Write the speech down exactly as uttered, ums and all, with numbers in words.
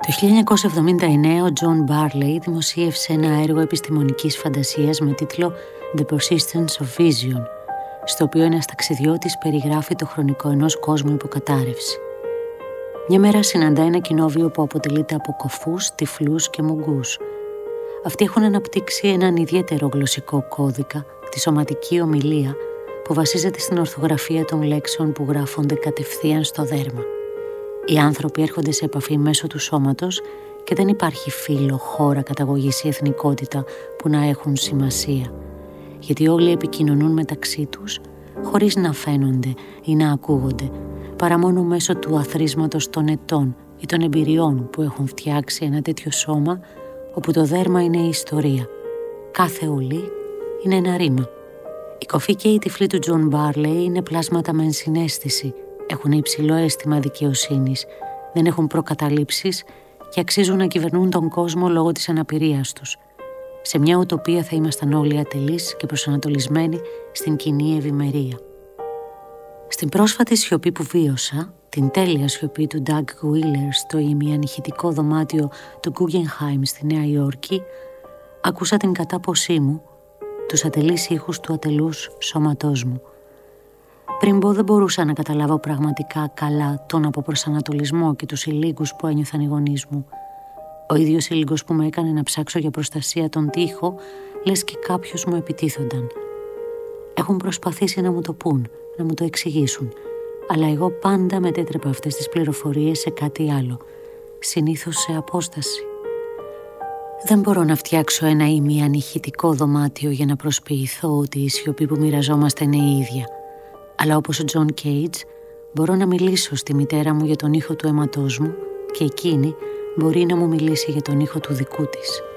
Το χίλια εννιακόσια εβδομήντα εννέα ο Τζον Μπάρλεϊ δημοσίευσε ένα έργο επιστημονικής φαντασίας με τίτλο The Persistence of Vision, στο οποίο ένας ταξιδιώτης περιγράφει το χρονικό ενός κόσμου υποκατάρρευση. Μια μέρα συναντά ένα κοινόβιο που αποτελείται από κοφούς, τυφλούς και μουγκούς. Αυτοί έχουν αναπτύξει έναν ιδιαίτερο γλωσσικό κώδικα, τη σωματική ομιλία, που βασίζεται στην ορθογραφία των λέξεων που γράφονται κατευθείαν στο δέρμα. Οι άνθρωποι έρχονται σε επαφή μέσω του σώματος και δεν υπάρχει φύλο, χώρα, καταγωγής ή εθνικότητα που να έχουν σημασία, γιατί όλοι επικοινωνούν μεταξύ τους χωρίς να φαίνονται ή να ακούγονται, παρά μόνο μέσω του αθροίσματος των ετών ή των εμπειριών που έχουν φτιάξει ένα τέτοιο σώμα όπου το δέρμα είναι η ιστορία. Κάθε ολή είναι ένα ρήμα. Οι κοφοί και οι τυφλοί του Τζον Μπάρλεϊ είναι πλάσματα με ενσυναίσθηση, έχουν υψηλό αίσθημα δικαιοσύνης, δεν έχουν προκαταλήψεις και αξίζουν να κυβερνούν τον κόσμο λόγω της αναπηρίας τους. Σε μια ουτοπία θα ήμασταν όλοι ατελείς και προσανατολισμένοι στην κοινή ευημερία. Στην πρόσφατη σιωπή που βίωσα, την τέλεια σιωπή του Doug Wheeler στο ημιανυχητικό δωμάτιο του Guggenheim στη Νέα Υόρκη, άκουσα την κατάποσή μου, τους ατελείς ήχους του ατελούς σώματός μου. Πριν μπω δεν μπορούσα να καταλάβω πραγματικά καλά τον αποπροσανατολισμό και τους ηλίγκους που ένιωθαν οι γονείς μου. Ο ίδιος ηλίγκος που με έκανε να ψάξω για προστασία τον τοίχο, λες και κάποιος μου επιτίθονταν. Έχουν προσπαθήσει να μου το πούν, να μου το εξηγήσουν, αλλά εγώ πάντα μετέτρεπα αυτές τις πληροφορίες σε κάτι άλλο, συνήθως σε απόσταση. Δεν μπορώ να φτιάξω ένα ημιανυχητικό δωμάτιο για να προσποιηθώ ότι η σιωπή που μοιραζόμαστε είναι η ίδια. Αλλά όπως ο Τζον Κέιτς, μπορώ να μιλήσω στη μητέρα μου για τον ήχο του αίματός μου και εκείνη μπορεί να μου μιλήσει για τον ήχο του δικού της.